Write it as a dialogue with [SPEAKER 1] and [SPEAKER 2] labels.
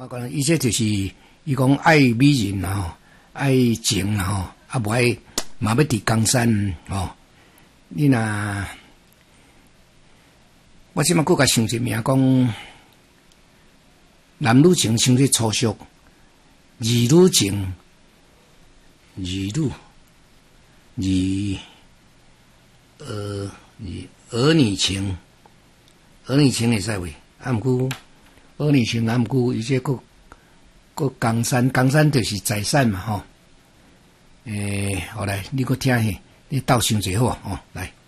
[SPEAKER 1] 讲伊这就是伊讲爱美人啦吼，爱情啦吼，啊无爱嘛要伫江山吼。你若我即马佫甲想一名讲，男女情相对粗俗，儿女情，儿女情会使喂，啊毋过儿女情啊毋过伊这佫江山就是财产嘛吼。好来，你佫听下，你斗想一下好啊，来。